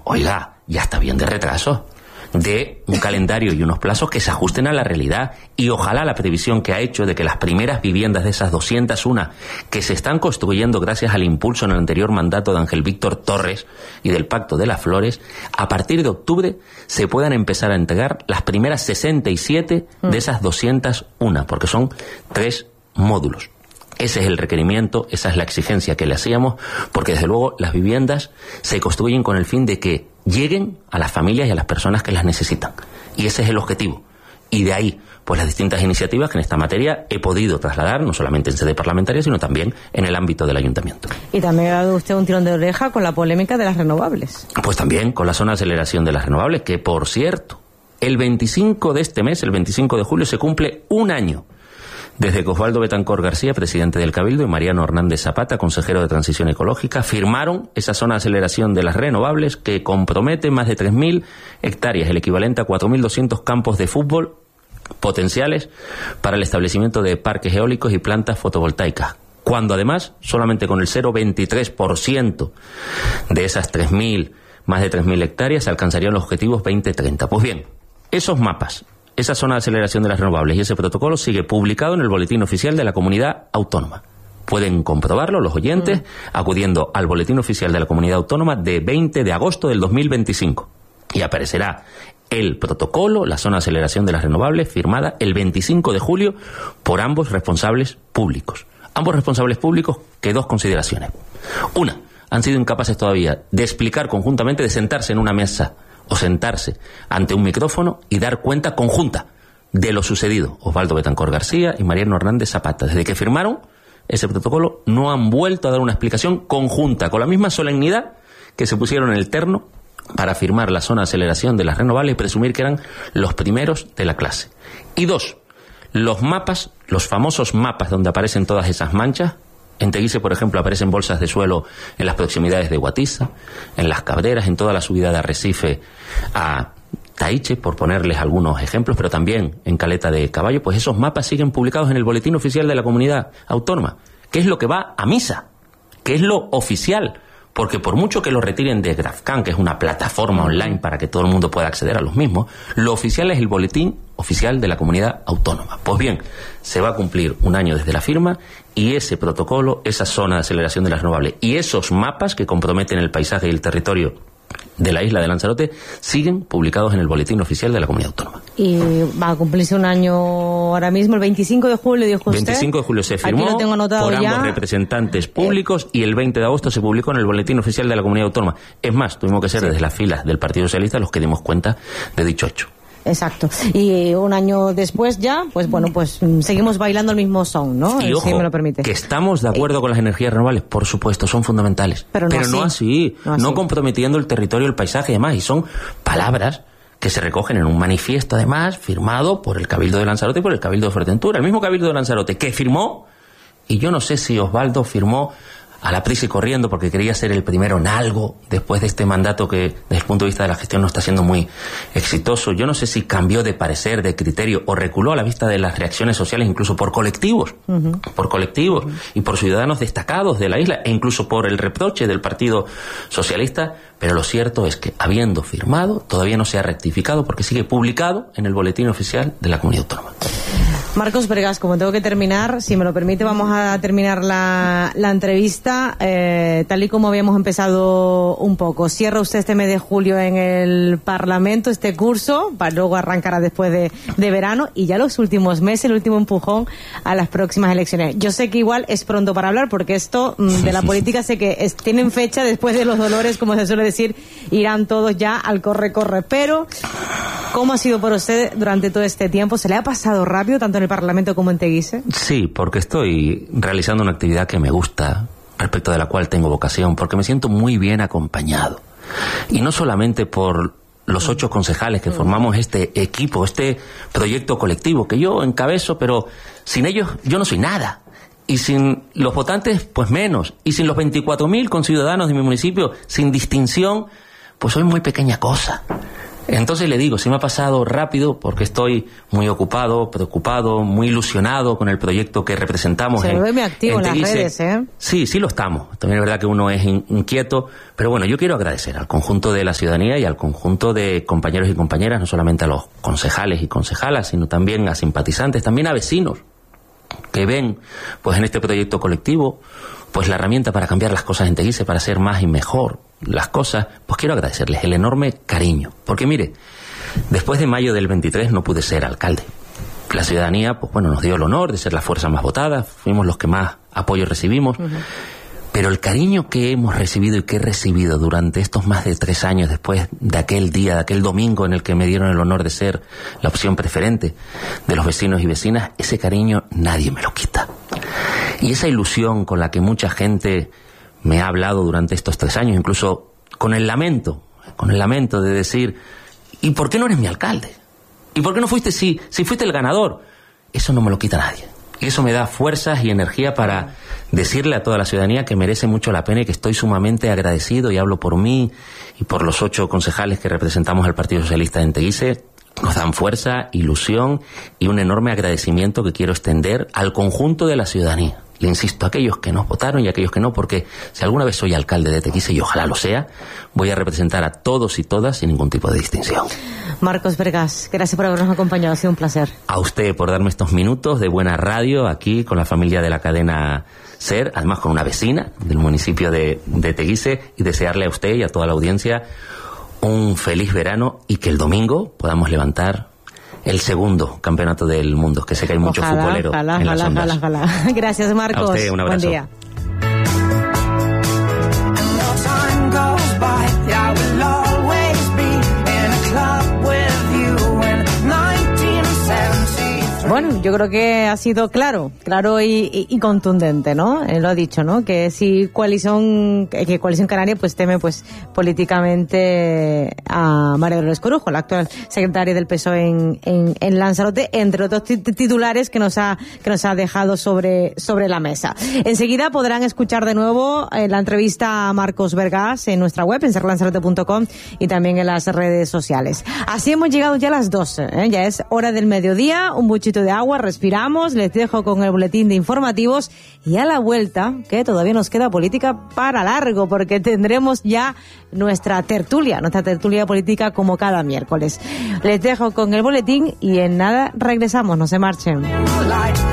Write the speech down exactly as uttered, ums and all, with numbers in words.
Oiga, ya está bien de retraso, de un calendario y unos plazos que se ajusten a la realidad, y ojalá la previsión que ha hecho de que las primeras viviendas de esas doscientas uno que se están construyendo gracias al impulso en el anterior mandato de Ángel Víctor Torres y del Pacto de las Flores, a partir de octubre se puedan empezar a entregar las primeras sesenta y siete de esas doscientas uno, porque son tres módulos. Ese es el requerimiento, esa es la exigencia que le hacíamos, porque desde luego las viviendas se construyen con el fin de que lleguen a las familias y a las personas que las necesitan. Y ese es el objetivo. Y de ahí, pues las distintas iniciativas que en esta materia he podido trasladar, no solamente en sede parlamentaria, sino también en el ámbito del ayuntamiento. Y también ha dado usted un tirón de oreja con la polémica de las renovables. Pues también con la zona de aceleración de las renovables, que por cierto, el veinticinco de este mes, el veinticinco de julio, se cumple un año desde que Osvaldo Betancor García, presidente del Cabildo, y Mariano Hernández Zapata, consejero de Transición Ecológica, firmaron esa zona de aceleración de las renovables que compromete más de tres mil hectáreas, el equivalente a cuatro mil doscientos campos de fútbol potenciales para el establecimiento de parques eólicos y plantas fotovoltaicas, cuando además solamente con el cero coma veintitrés por ciento de esas tres mil, más de tres mil hectáreas se alcanzarían los objetivos veinte treinta. Pues bien, esos mapas, esa zona de aceleración de las renovables y ese protocolo sigue publicado en el Boletín Oficial de la Comunidad Autónoma. Pueden comprobarlo los oyentes mm. acudiendo al Boletín Oficial de la Comunidad Autónoma de veinte de agosto del dos mil veinticinco. Y aparecerá el protocolo, la zona de aceleración de las renovables, firmada el veinticinco de julio por ambos responsables públicos. Ambos responsables públicos, que dos consideraciones. Una, han sido incapaces todavía de explicar conjuntamente, de sentarse en una mesa o sentarse ante un micrófono y dar cuenta conjunta de lo sucedido. Osvaldo Betancor García y Mariano Hernández Zapata, desde que firmaron ese protocolo, no han vuelto a dar una explicación conjunta, con la misma solemnidad que se pusieron en el terno para firmar la zona de aceleración de las renovables y presumir que eran los primeros de la clase. Y dos, los mapas, los famosos mapas donde aparecen todas esas manchas. En Teguise, por ejemplo, aparecen bolsas de suelo en las proximidades de Guatiza, en Las Cabreras, en toda la subida de Arrecife a Taiche, por ponerles algunos ejemplos, pero también en Caleta de Caballo. Pues esos mapas siguen publicados en el Boletín Oficial de la Comunidad Autónoma, que es lo que va a misa, que es lo oficial. Porque por mucho que lo retiren de GrafCan, que es una plataforma online para que todo el mundo pueda acceder a los mismos, lo oficial es el Boletín Oficial de la Comunidad Autónoma. Pues bien, se va a cumplir un año desde la firma y ese protocolo, esa zona de aceleración de las renovables y esos mapas que comprometen el paisaje y el territorio de la isla de Lanzarote siguen publicados en el Boletín Oficial de la Comunidad Autónoma. Y va a cumplirse un año ahora mismo, el veinticinco de julio, dijo usted. veinticinco de julio se firmó Aquí lo tengo anotado por ya. ambos representantes públicos eh. y el veinte de agosto se publicó en el Boletín Oficial de la Comunidad Autónoma. Es más, tuvimos que ser sí. desde las filas del Partido Socialista los que dimos cuenta de dicho hecho. Exacto. Y un año después ya, pues bueno, pues seguimos bailando el mismo son, ¿no? Y ojo, si me lo permite. Que estamos de acuerdo eh. con las energías renovables, por supuesto, son fundamentales. Pero no, pero así. no así, no así, no comprometiendo el territorio, el paisaje y demás. Y son palabras que se recogen en un manifiesto, además, firmado por el Cabildo de Lanzarote y por el Cabildo de Fuerteventura. El mismo Cabildo de Lanzarote que firmó, y yo no sé si Osvaldo firmó a la prisa y corriendo porque quería ser el primero en algo después de este mandato que desde el punto de vista de la gestión no está siendo muy exitoso. Yo no sé si cambió de parecer, de criterio o reculó a la vista de las reacciones sociales, incluso por colectivos, uh-huh. por colectivos uh-huh. y por ciudadanos destacados de la isla e incluso por el reproche del Partido Socialista, pero lo cierto es que habiendo firmado todavía no se ha rectificado porque sigue publicado en el Boletín Oficial de la Comunidad Autónoma. Marcos Vergas, como tengo que terminar, si me lo permite, vamos a terminar la, la entrevista eh, tal y como habíamos empezado un poco. Cierra usted este mes de julio en el Parlamento, este curso, para luego arrancará después de, de verano y ya los últimos meses, el último empujón a las próximas elecciones. Yo sé que igual es pronto para hablar porque esto de la política sé que es, tienen fecha después de los dolores, como se suele decir, irán todos ya al corre-corre, pero ¿cómo ha sido por usted durante todo este tiempo? ¿Se le ha pasado rápido tanto en el Parlamento como en Teguise? Sí, porque estoy realizando una actividad que me gusta, respecto de la cual tengo vocación, porque me siento muy bien acompañado. Y no solamente por los ocho concejales que formamos este equipo, este proyecto colectivo, que yo encabezo, pero sin ellos yo no soy nada. Y sin los votantes, pues menos. Y sin los veinticuatro mil conciudadanos de mi municipio, sin distinción, pues soy muy pequeña cosa. Entonces le digo, sí me ha pasado rápido porque estoy muy ocupado, preocupado, muy ilusionado con el proyecto que representamos. Se en, lo ve muy activo en, en las redes, ¿eh? Sí, sí lo estamos. También es verdad que uno es in, inquieto, pero bueno, yo quiero agradecer al conjunto de la ciudadanía y al conjunto de compañeros y compañeras, no solamente a los concejales y concejalas, sino también a simpatizantes, también a vecinos que ven pues en este proyecto colectivo pues la herramienta para cambiar las cosas en Teguise, para hacer más y mejor las cosas. Pues quiero agradecerles el enorme cariño, porque mire, después de mayo del veintitrés no pude ser alcalde. La ciudadanía, pues bueno, nos dio el honor de ser la fuerza más votada, fuimos los que más apoyo recibimos, uh-huh. Pero el cariño que hemos recibido y que he recibido durante estos más de tres años después de aquel día, de aquel domingo en el que me dieron el honor de ser la opción preferente de los vecinos y vecinas, ese cariño nadie me lo quita. Y esa ilusión con la que mucha gente me ha hablado durante estos tres años, incluso con el lamento, con el lamento de decir, ¿y por qué no eres mi alcalde? ¿Y por qué no fuiste si, si fuiste el ganador? Eso no me lo quita nadie. Y eso me da fuerzas y energía para decirle a toda la ciudadanía que merece mucho la pena y que estoy sumamente agradecido, y hablo por mí y por los ocho concejales que representamos al Partido Socialista en Teguise. Nos dan fuerza, ilusión y un enorme agradecimiento que quiero extender al conjunto de la ciudadanía. Le insisto, a aquellos que nos votaron y a aquellos que no, porque si alguna vez soy alcalde de Teguise, y ojalá lo sea, voy a representar a todos y todas sin ningún tipo de distinción. Marcos Vergás, gracias por habernos acompañado, ha sido un placer. A usted por darme estos minutos de buena radio aquí con la familia de la cadena SER, además con una vecina del municipio de, de Teguise, y desearle a usted y a toda la audiencia un feliz verano y que el domingo podamos levantar el segundo campeonato del mundo, que sé que hay mucho ojalá, futbolero ojalá, en las ojalá, ondas. Ojalá, ojalá. Gracias, Marcos. A usted, un abrazo. Buen día. Bueno, yo creo que ha sido claro, claro y, y, y contundente, ¿no? Él lo ha dicho, ¿no? Que si Coalición, que Coalición Canaria pues teme pues políticamente a María Dolores Corujo, la actual secretaria del P S O E en, en, en Lanzarote, entre otros titulares que nos ha que nos ha dejado sobre sobre la mesa. Enseguida podrán escuchar de nuevo eh, la entrevista a Marcos Vergás en nuestra web, en ser lanzarote punto com, y también en las redes sociales. Así hemos llegado ya a las doce, ¿eh? Ya es hora del mediodía, un buchito de agua, respiramos, les dejo con el boletín de informativos y a la vuelta, que todavía nos queda política para largo, porque tendremos ya nuestra tertulia, nuestra tertulia política como cada miércoles. Les dejo con el boletín y en nada regresamos, no se marchen.